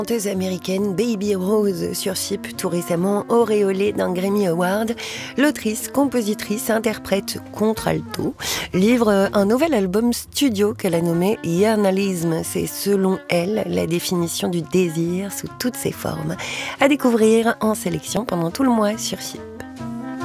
Chanteuse américaine Baby Rose sur Chypre, tout récemment auréolée d'un Grammy Award, l'autrice, compositrice, interprète contralto, livre un nouvel album studio qu'elle a nommé Yearnalism. C'est selon elle la définition du désir sous toutes ses formes. À découvrir en sélection pendant tout le mois sur Chypre.